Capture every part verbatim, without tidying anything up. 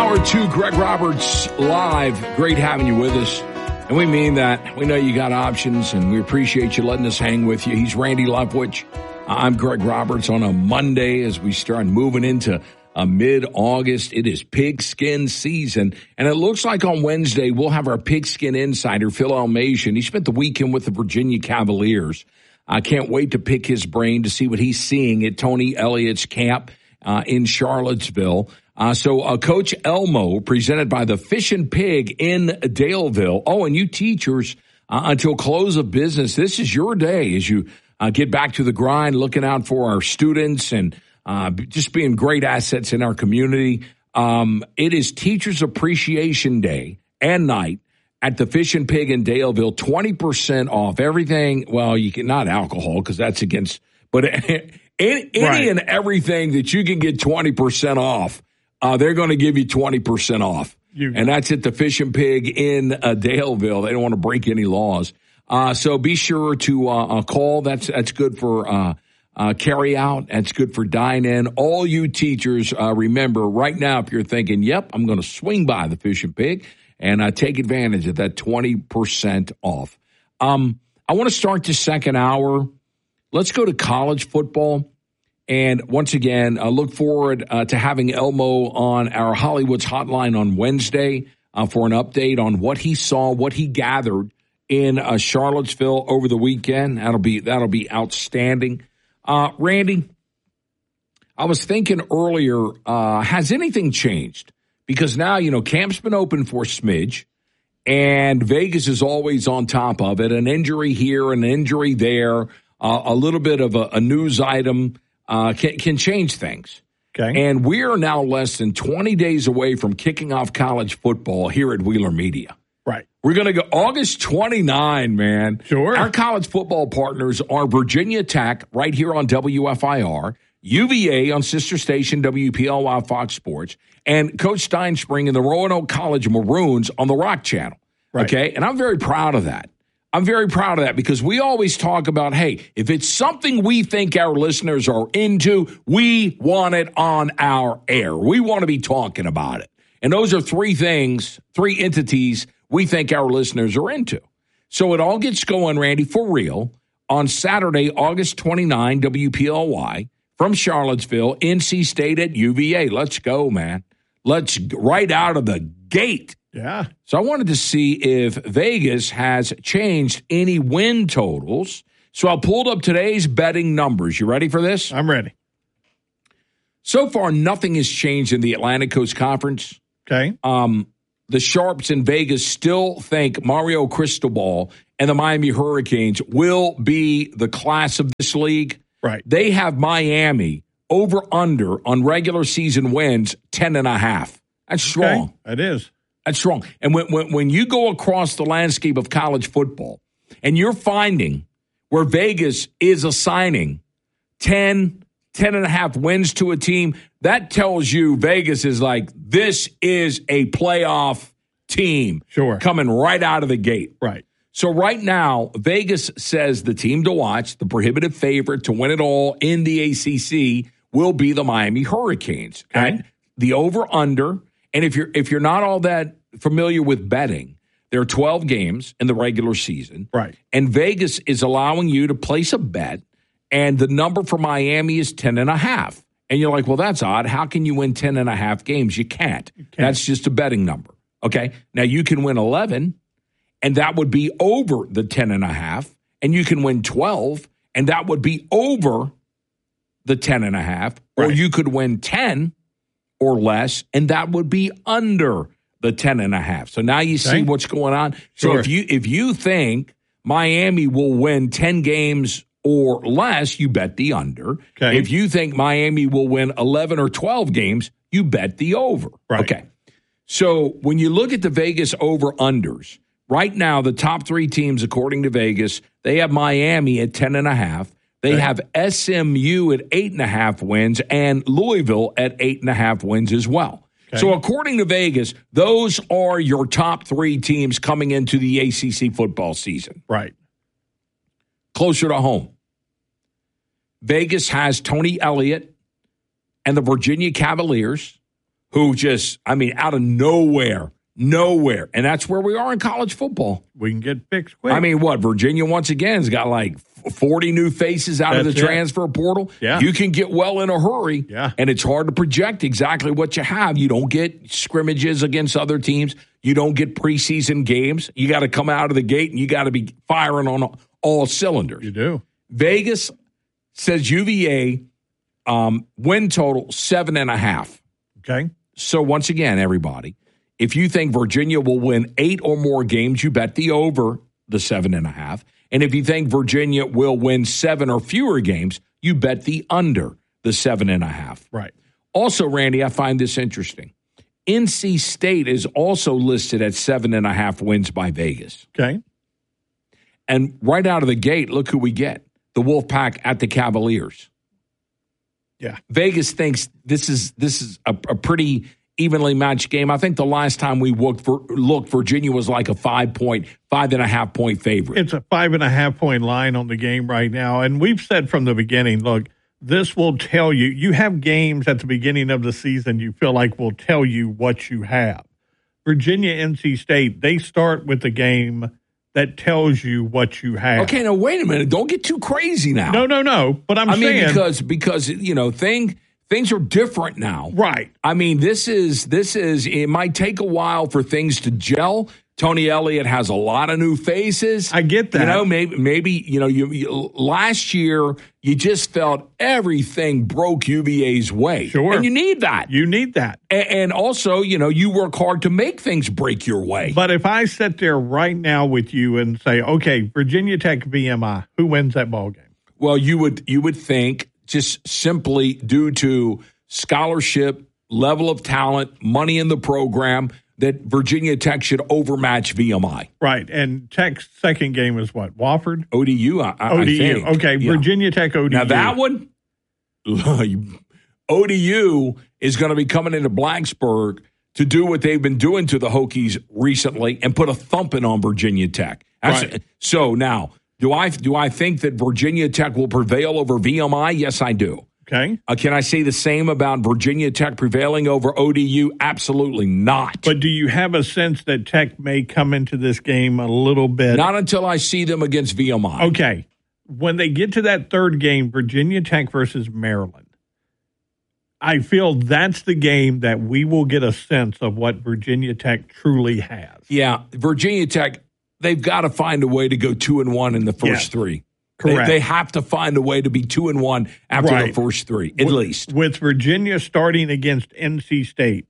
Hour two, Greg Roberts live. Great having you with us. And we mean that. We know you got options, and we appreciate you letting us hang with you. He's Randy Leftwich. I'm Greg Roberts on a Monday as we start moving into uh, mid-August. It is pigskin season, and it looks like on Wednesday we'll have our pigskin insider, Phil Almasian. He spent the weekend with the Virginia Cavaliers. I can't wait to pick his brain to see what he's seeing at Tony Elliott's camp uh, in Charlottesville. Uh, so uh, Coach Elmo, presented by the Fish and Pig in Daleville. Oh, and you teachers, uh, until close of business, this is your day as you uh, get back to the grind, looking out for our students and uh, just being great assets in our community. Um, it is Teachers Appreciation Day and night at the Fish and Pig in Daleville. twenty percent off everything. Well, you can not alcohol because that's against, but any, any right. and everything that you can get twenty percent off. Uh, they're going to give you twenty percent off. You, and that's at the Fish and Pig in uh, Daleville. They don't want to break any laws. Uh, so be sure to uh, uh, call. That's that's good for uh, uh, carry out. That's good for dine in. All you teachers, uh, remember right now, if you're thinking, yep, I'm going to swing by the Fish and Pig and uh, take advantage of that twenty percent off. Um, I want to start the second hour. Let's go to college football. And once again, I look forward uh, to having Elmo on our Hollywood's hotline on Wednesday uh, for an update on what he saw, what he gathered in uh, Charlottesville over the weekend. That'll be that'll be outstanding. Uh, Randy, I was thinking earlier, uh, has anything changed? Because now, you know, camp's been open for a smidge, and Vegas is always on top of it. An injury here, an injury there, uh, a little bit of a, a news item. Uh, can, can change things. Okay. And we are now less than twenty days away from kicking off college football here at Wheeler Media. Right. We're going to go August twenty-ninth, man. Sure. Our college football partners are Virginia Tech right here on W F I R, U V A on sister station W P L Y Fox Sports, and Coach Steinspring and the Roanoke College Maroons on the Rock Channel. Right. Okay. And I'm very proud of that. I'm very proud of that because we always talk about, hey, if it's something we think our listeners are into, we want it on our air. We want to be talking about it. And those are three things, three entities we think our listeners are into. So it all gets going, Randy, for real, on Saturday, August twenty-ninth, W P L Y, from Charlottesville, N C State at U V A. Let's go, man. Let's right out of the gate. Yeah. So I wanted to see if Vegas has changed any win totals. So I pulled up today's betting numbers. You ready for this? I'm ready. So far, nothing has changed in the Atlantic Coast Conference. Okay. Um, the Sharps in Vegas still think Mario Cristobal and the Miami Hurricanes will be the class of this league. Right. They have Miami over under on regular season wins ten and a half. That's strong. Okay. That is. That's strong. And when, when when you go across the landscape of college football and you're finding where Vegas is assigning ten, ten and a half wins to a team, that tells you Vegas is like, this is a playoff team. Sure. Coming right out of the gate. Right. So right now, Vegas says the team to watch, the prohibitive favorite to win it all in the A C C will be the Miami Hurricanes. Okay. At the over-under. And if you're if you're not all that familiar with betting, there are twelve games in the regular season. Right. And Vegas is allowing you to place a bet, and the number for Miami is ten and a half. And you're like, well, that's odd. How can you win ten and a half games? You can't. You can't. That's just a betting number. Okay. Now you can win eleven, and that would be over the ten and a half. And you can win twelve, and that would be over the ten and a half. Or right. you could win ten or less, and that would be under the ten and a half. So now you see okay. what's going on. So sure. if you if you think Miami will win ten games or less, you bet the under. Okay. If you think Miami will win eleven or twelve games, you bet the over. Right. Okay. So when you look at the Vegas over-unders, right now the top three teams, according to Vegas, they have Miami at ten and a half. They okay. have S M U at eight and a half wins and Louisville at eight and a half wins as well. Okay. So according to Vegas, those are your top three teams coming into the A C C football season. Right. Closer to home, Vegas has Tony Elliott and the Virginia Cavaliers who just, I mean, out of nowhere, nowhere. And that's where we are in college football. We can get fixed quick. I mean, what? Virginia, once again, has got like forty new faces out That's of the it. transfer portal. Yeah. You can get well in a hurry. Yeah. And it's hard to project exactly what you have. You don't get scrimmages against other teams. You don't get preseason games. You got to come out of the gate and you got to be firing on all cylinders. You do. Vegas says U V A um, win total seven and a half. Okay. So once again, everybody, if you think Virginia will win eight or more games, you bet the over the seven and a half. And if you think Virginia will win seven or fewer games, you bet the under the seven and a half. Right. Also, Randy, I find this interesting. N C State is also listed at seven and a half wins by Vegas. Okay. And right out of the gate, look who we get. The Wolfpack at the Cavaliers. Yeah. Vegas thinks this is this is a, a pretty evenly matched game. I think the last time we looked, for, looked, Virginia was like a five point, five and a half point favorite. It's a five and a half point line on the game right now. And we've said from the beginning, look, this will tell you, you have games at the beginning of the season you feel like will tell you what you have. Virginia, N C State, they start with the game that tells you what you have. Okay, now wait a minute. Don't get too crazy now. No, no, no. But I'm I saying. mean, because, because you know, thing, things are different now. Right. I mean, this is, this is, it might take a while for things to gel. Tony Elliott has a lot of new faces. I get that. You know, maybe, maybe you know, you, you last year you just felt everything broke U V A's way. Sure. And you need that. You need that. And, and also, you know, you work hard to make things break your way. But if I sit there right now with you and say, okay, Virginia Tech V M I, who wins that ball game? Well, you would you would think just simply due to scholarship, level of talent, money in the program, that Virginia Tech should overmatch V M I. Right. And Tech's second game is what? Wofford? O D U, I, I O D U. think. Okay. Yeah. Virginia Tech O D U. Now that one, O D U is going to be coming into Blacksburg to do what they've been doing to the Hokies recently and put a thumping on Virginia Tech. That's, Right. So now, do I do I think that Virginia Tech will prevail over V M I? Yes, I do. Okay. Uh, can I say the same about Virginia Tech prevailing over O D U? Absolutely not. But do you have a sense that Tech may come into this game a little bit? Not until I see them against V M I. Okay. When they get to that third game, Virginia Tech versus Maryland, I feel that's the game that we will get a sense of what Virginia Tech truly has. Yeah, Virginia Tech, they've got to find a way to go two and one in the first Yes. three. Correct. They, they have to find a way to be two and one after Right. the first three, at with, least. With Virginia starting against N C State,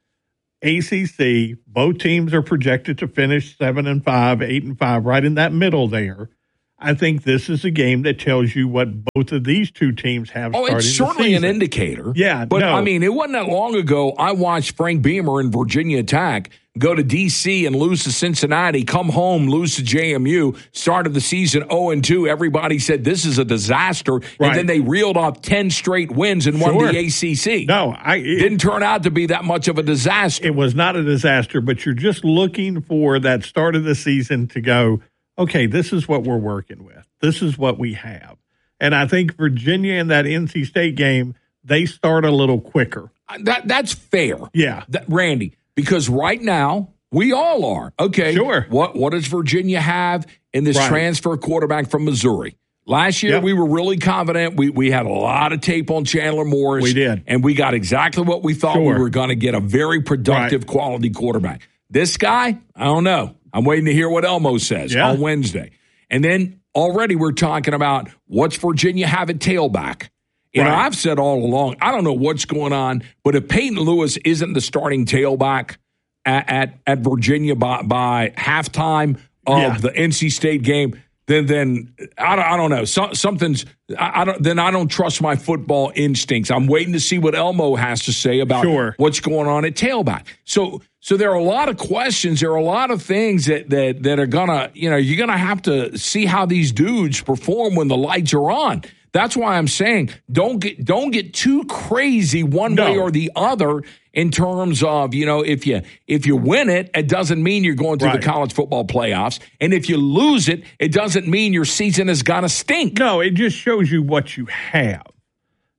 A C C, both teams are projected to finish seven and five, eight and five, right in that middle there. I think this is a game that tells you what both of these two teams have. Oh, it's certainly an indicator. Yeah, but no. I mean, it wasn't that long ago. I watched Frank Beamer and Virginia Tech go to D C and lose to Cincinnati, come home, lose to J M U, started the season oh and two. Everybody said this is a disaster. Right. And then they reeled off ten straight wins and Sure. won the A C C. No, I it, Didn't turn out to be that much of a disaster. It was not a disaster, but you're just looking for that start of the season to go, okay, this is what we're working with. This is what we have. And I think Virginia in that N C State game, they start a little quicker. That That's fair. Yeah. That, Randy, because right now, we all are. Okay. Sure. What What does Virginia have in this Right. transfer quarterback from Missouri? Last year, Yep. we were really confident. We we had a lot of tape on Chandler Morris. We did. And we got exactly what we thought Sure. we were going to get, a very productive, Right. quality quarterback. This guy, I don't know. I'm waiting to hear what Elmo says Yeah. on Wednesday. And then already we're talking about what's Virginia have at tailback. You know, Right. I've said all along, I don't know what's going on, but if Peyton Lewis isn't the starting tailback at at, at Virginia by, by halftime of Yeah. the N C State game, then then I don't, I don't know. So, something's I, I don't. Then I don't trust my football instincts. I'm waiting to see what Elmo has to say about Sure. what's going on at tailback. So so there are a lot of questions. There are a lot of things that that that are gonna you know you're gonna have to see how these dudes perform when the lights are on. That's why I'm saying don't get don't get too crazy one No. way or the other in terms of, you know, if you if you win it, it doesn't mean you're going to Right. the college football playoffs. And if you lose it, it doesn't mean your season is gonna stink. No, it just shows you what you have.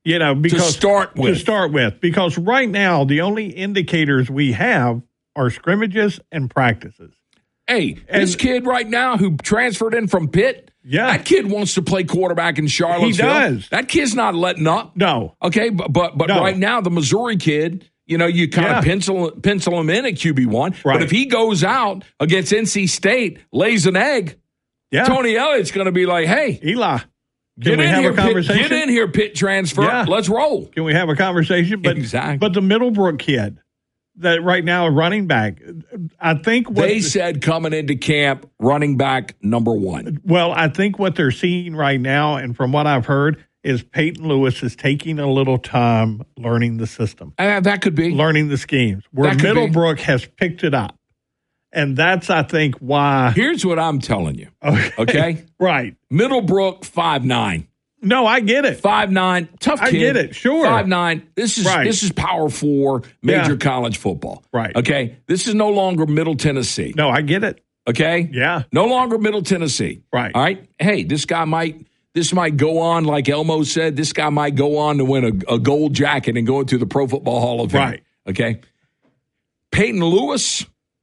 You know, because to start with. To start with, because right now the only indicators we have are scrimmages and practices. Hey, and, this kid right now who transferred in from Pitt, yeah, that kid wants to play quarterback in Charlottesville. He does. That kid's not letting up. No. Okay, but but, but no. right now the Missouri kid, you know, you kind yeah. of pencil pencil him in at Q B one. Right. But if he goes out against N C State, lays an egg, yeah. Tony Elliott's going to be like, hey, Eli. Get Can we in have here, a conversation? Pitt, get in here, Pitt transfer. Yeah. Let's roll. Can we have a conversation? But, exactly. But the Middlebrook kid that right now a running back, I think what they said coming into camp, running back number one. Well, I think what they're seeing right now, and from what I've heard, is Peyton Lewis is taking a little time learning the system. Uh, that could be. Learning the schemes. Where Middlebrook be. has picked it up. And that's, I think, why. Here's what I'm telling you. Okay. Okay? Right. Middlebrook, five nine. No, I get it. five nine, tough kid. I get it, sure. five nine. This is right. this is Power Four, major yeah. college football. Right. Okay? This is no longer Middle Tennessee. No, I get it. Okay? Yeah. No longer Middle Tennessee. Right. All right? Hey, this guy might this might go on, like Elmo said, this guy might go on to win a, a gold jacket and go into the Pro Football Hall of Fame. Right. Okay? Peyton Lewis,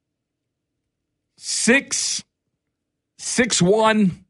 six, six one,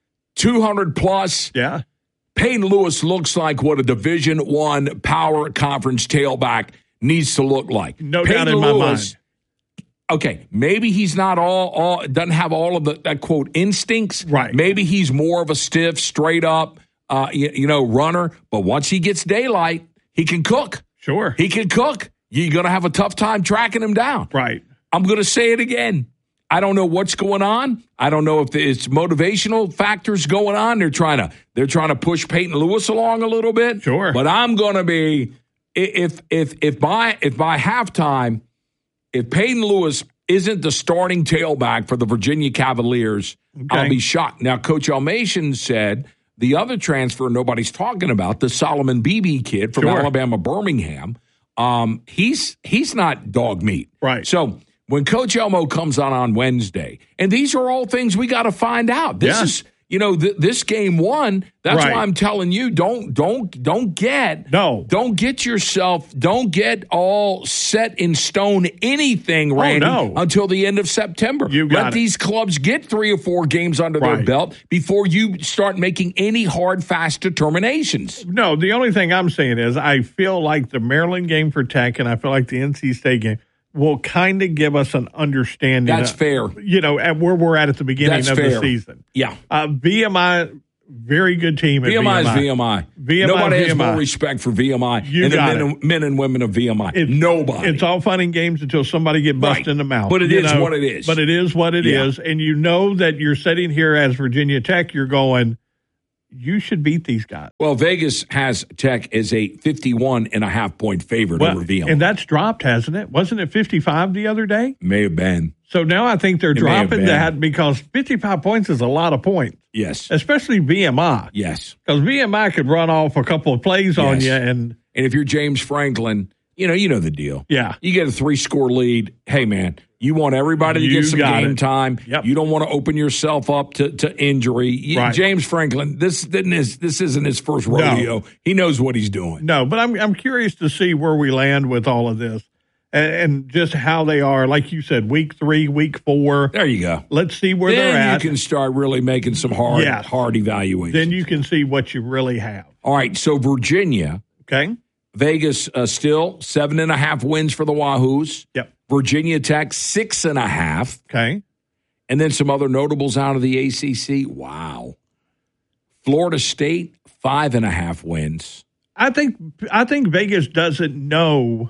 two hundred plus. Yeah. Peyton Lewis looks like what a Division One power conference tailback needs to look like. No Peyton doubt in my Lewis, mind. Okay, maybe he's not all, all doesn't have all of the that quote instincts. Right. Maybe he's more of a stiff, straight up, uh, you, you know, runner. But once he gets daylight, he can cook. Sure, he can cook. You're going to have a tough time tracking him down. Right. I'm going to say it again. I don't know what's going on. I don't know if it's motivational factors going on. They're trying to they're trying to push Peyton Lewis along a little bit. Sure. But I'm going to be if if if by if by halftime, if Peyton Lewis isn't the starting tailback for the Virginia Cavaliers, okay. I'll be shocked. Now, Coach Almation said the other transfer nobody's talking about, the Solomon Beebe kid from sure. Alabama Birmingham, um, he's he's not dog meat. Right. So when Coach Elmo comes on on Wednesday, and these are all things we got to find out. This yeah. is, you know, th- this game one. That's right. why I'm telling you, don't, don't, don't get, no, don't get yourself, don't get all set in stone anything, Randy, oh, no. until the end of September. You got Let it. these clubs get three or four games under right. their belt before you start making any hard, fast determinations. No, the only thing I'm saying is I feel like the Maryland game for Tech, and I feel like the N C State game will kind of give us an understanding. That's of, fair. You know, at where we're at at the beginning That's of fair. the season. Yeah. Uh, V M I, very good team at V M I is V M I. V M I Nobody has V M I. more respect for V M I You and the got men and, men and women of V M I. It's, Nobody. It's all fun and games until somebody get bust right. in the mouth. But it you is know? what it is. But it is what it yeah. is. And you know that you're sitting here as Virginia Tech, you're going, you should beat these guys. Well, Vegas has Tech as a fifty-one and a half point favorite well, over V M I. And that's dropped, hasn't it? Wasn't it fifty-five the other day? May have been. So now I think they're it dropping that because fifty-five points is a lot of points. Yes. Especially V M I. Yes. Because V M I could run off a couple of plays yes. on you. And and if you're James Franklin, you know, you know the deal. Yeah. You get a three-score lead. Hey, man, you want everybody to you get some game it. time. Yep. You don't want to open yourself up to, to injury. You, right. James Franklin, this didn't his, this isn't his first rodeo. No. He knows what he's doing. No, but I'm I'm curious to see where we land with all of this and, and just how they are. Like you said, week three, week four. There you go. Let's see where then they're at. You can start really making some hard, yes. hard evaluations. Then you can see what you really have. All right, so Virginia. Okay. Vegas uh, still seven and a half wins for the Wahoos. Yep. Virginia Tech six and a half. Okay. And then some other notables out of the A C C. Wow. Florida State five and a half wins. I think I think Vegas doesn't know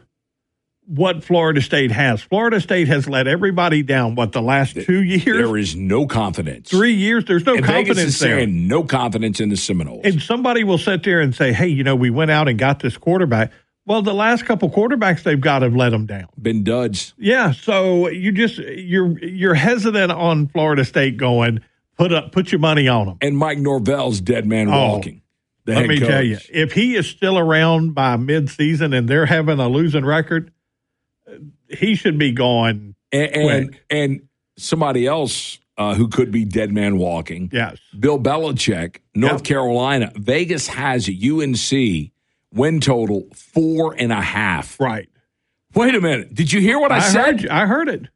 what Florida State has. Florida State has let everybody down, what, the last two years? There is no confidence. Three years, there's no and confidence Vegas is there. saying no confidence in the Seminoles. And somebody will sit there and say, hey, you know, we went out and got this quarterback. Well, the last couple quarterbacks they've got have let them down. Been duds. Yeah, so you just you're you're hesitant on Florida State going, put up put your money on them. And Mike Norvell's dead man oh, walking. The let head me coach. tell you, if he is still around by midseason and they're having a losing record, he should be going and and, quick. and somebody else uh, who could be dead man walking. Yes, Bill Belichick, North yep. Carolina. Vegas has U N C win total four and a half. Right. Wait a minute. Did you hear what I, I said? Heard you. I heard it.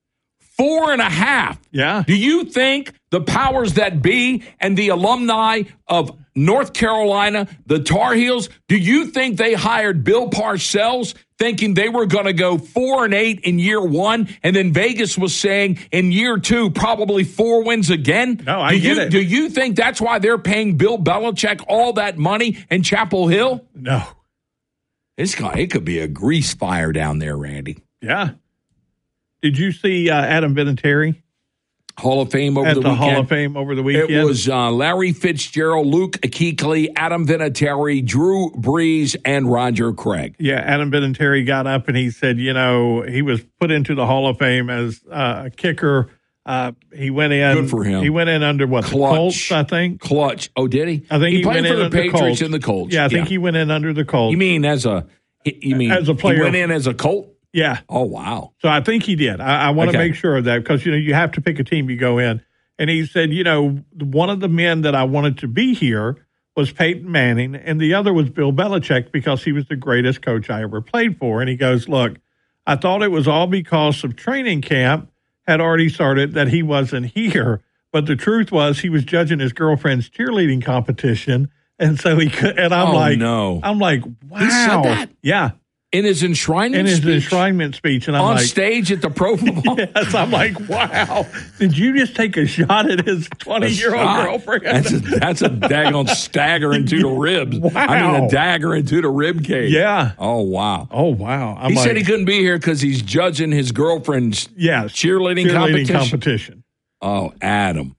Four and a half. Yeah. Do you think the powers that be and the alumni of North Carolina, the Tar Heels, do you think they hired Bill Parcells thinking they were going to go four and eight in year one, and then Vegas was saying in year two probably four wins again? No, I do get you, it. Do you think that's why they're paying Bill Belichick all that money in Chapel Hill? No. This guy, it could be a grease fire down there, Randy. Yeah. Did you see uh, Adam Vinatieri? Hall of Fame over At the, the weekend. Hall of Fame over the weekend. It was uh, Larry Fitzgerald, Luke Kuechly, Adam Vinatieri, Drew Brees, and Roger Craig. Yeah, Adam Vinatieri got up and he said, you know, he was put into the Hall of Fame as uh, a kicker. Uh, he went in. Good for him. He went in under what? Clutch. The Colts, I think. Clutch. Oh, did he? I think he, he played went for in the under Patriots Colts. and the Colts. Yeah, I think yeah. he went in under the Colts. You mean as a? You mean as a player? He went in as a Colt. Yeah. Oh, wow. So I think he did. I, I want to Okay. make sure of that because, you know, you have to pick a team you go in. And he said, you know, one of the men that I wanted to be here was Peyton Manning, and the other was Bill Belichick because he was the greatest coach I ever played for. And he goes, look, I thought it was all because of training camp had already started that he wasn't here. But the truth was he was judging his girlfriend's cheerleading competition. And so he could, and I'm Oh, like, no. I'm like, wow. He said that? Yeah. In his enshrinement In his speech? enshrinement speech. And I'm On like, stage at the Pro Bowl? yes, I'm like, wow. Did you just take a shot at his twenty-year-old shot. girlfriend? That's a, that's a daggone stagger into the ribs. Wow. I mean, a dagger into the rib cage. Yeah. Oh, wow. Oh, wow. I'm he like, said he couldn't be here because he's judging his girlfriend's yes, cheerleading, cheerleading competition. competition. Oh, Adam.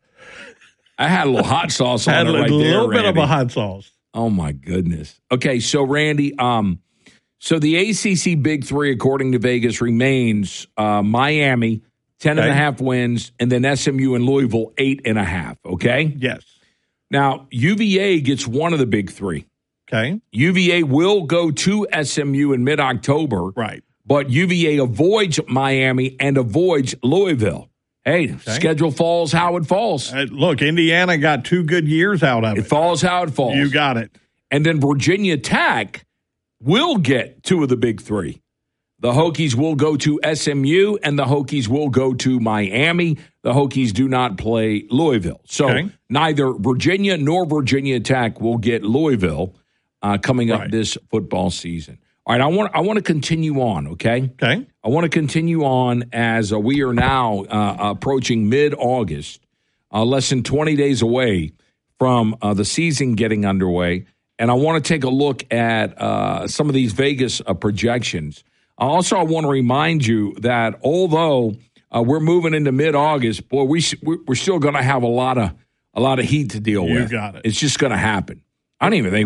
I had a little hot sauce on Had it a right little there, bit of Randy. a hot sauce. Oh, my goodness. Okay, so, Randy, um, so the A C C Big Three, according to Vegas, remains uh, Miami, ten and a Okay. half wins, and then S M U and Louisville, eight and a half, okay? Yes. Now, U V A gets one of the Big Three. Okay. U V A will go to S M U in mid-October, Right. but U V A avoids Miami and avoids Louisville. Hey, schedule falls how it falls. Uh, look, Indiana got two good years out of It it. falls how it falls. You got it. And then Virginia Tech will get two of the Big Three. The Hokies will go to S M U, and the Hokies will go to Miami. The Hokies do not play Louisville. So Okay. neither Virginia nor Virginia Tech will get Louisville uh, coming up Right. this football season. All right, I want I want to continue on, okay? Okay. I want to continue on as uh, we are now uh, approaching mid-August, uh, less than twenty days away from uh, the season getting underway. And I want to take a look at uh, some of these Vegas uh, projections. Also, I want to remind you that although uh, we're moving into mid-August, boy, we sh- we're still going to have a lot of a lot of heat to deal You with. got it. It's just going to happen. I don't even think